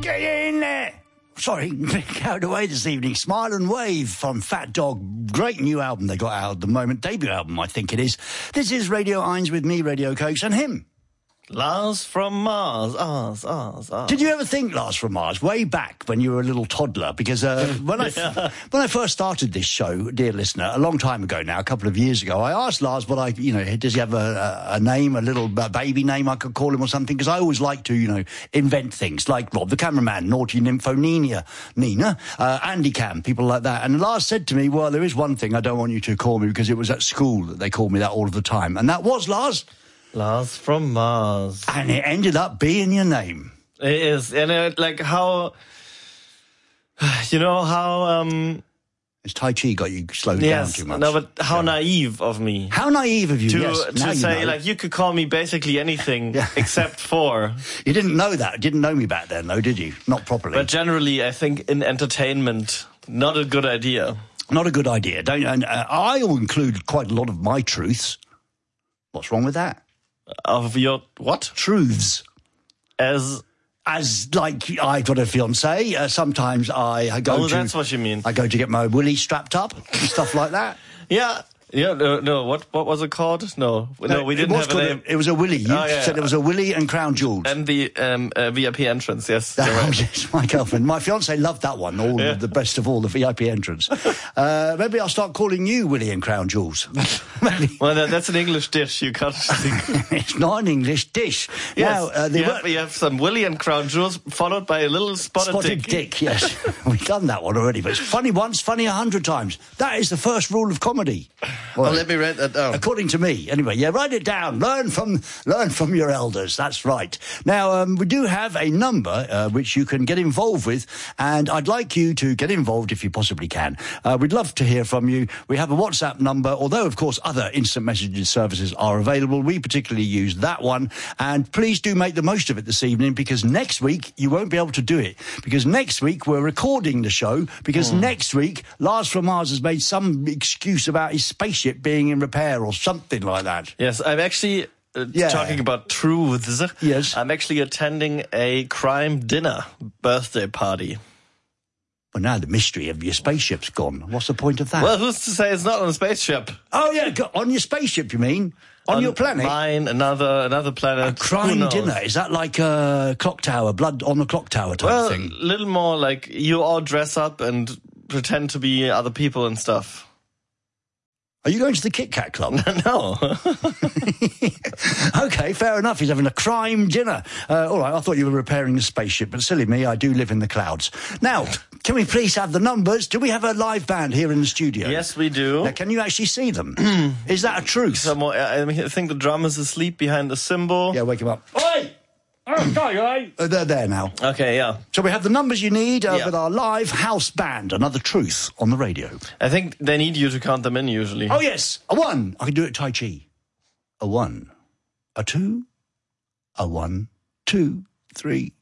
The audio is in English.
Get in there! Sorry, carried away this evening. Smile and Wave from Fat Dog. Great new album they got out at the moment. Debut album, I think it is. This is Radio 1 with me, Radio Cokes, and him. Lars from Mars. Did you ever think, Lars from Mars, way back when you were a little toddler? Because when I first started this show, dear listener, a long time ago now, a couple of years ago, I asked Lars does he have a name, a little baby name I could call him or something? Because I always like to, invent things like Rob the Cameraman, Naughty Nympho Nina, Andy Cam, people like that. And Lars said to me, well, there is one thing I don't want you to call me because it was at school that they called me that all of the time. And that was, Lars? Lars from Mars. And it ended up being your name. It is. And how... It's Tai Chi got you slowed down too much. No, but how naive of me. How naive of you, to say, you could call me basically anything except for... You didn't know that. Didn't know me back then, though, did you? Not properly. But generally, I think in entertainment, not a good idea. Not a good idea. I'll include quite a lot of my truths. What's wrong with that? Of your what? Truths. As like, I've got a fiancé. Sometimes I go to... Oh, that's what you mean. I go to get my willy strapped up and stuff like that. Yeah. Yeah, no, what was it called? No, we didn't have a name. It was a willy. You said it was a willy and crown jewels. And the VIP entrance, yes. Yes, my girlfriend. My fiancé loved that one, the best of all, the VIP entrance. Maybe I'll start calling you Willy and Crown Jewels. Well, that's an English dish, you can't think. It's not an English dish. Yes, now, you have some Willy and Crown Jewels, followed by a little spotted dick. Yes. We've done that one already, but it's funny once, funny 100 times. That is the first rule of comedy. Well, let me write that down. According to me, anyway. Yeah, write it down. Learn from your elders. That's right. Now, we do have a number which you can get involved with, and I'd like you to get involved if you possibly can. We'd love to hear from you. We have a WhatsApp number, although, of course, other instant messaging services are available. We particularly use that one, and please do make the most of it this evening, because next week you won't be able to do it, because next week we're recording the show, because next week Lars from Mars has made some excuse about his spaceship being in repair or something like that. Yes, I'm actually talking about truths. Yes. I'm actually attending a crime dinner birthday party. Well, now the mystery of your spaceship's gone. What's the point of that? Well, who's to say it's not on a spaceship? Oh, yeah, on your spaceship, you mean? On your planet? Mine, another planet. A crime dinner? Is that like a clock tower, blood on the clock tower type thing? Well, a little more like you all dress up and pretend to be other people and stuff. Are you going to the Kit Kat Club? No. Okay, fair enough. He's having a crime dinner. All right, I thought you were repairing a spaceship, but silly me, I do live in the clouds. Now, can we please have the numbers? Do we have a live band here in the studio? Yes, we do. Now, can you actually see them? Is that a truth? I think the drum is asleep behind the cymbal. Yeah, wake him up. Oi! They're there now. Okay, yeah. So we have the numbers you need with our live house band, Another Truth, on the radio. I think they need you to count them in, usually. Oh, yes. A 1. I can do it Tai Chi. A 1. A 2. A 1, 2, 3,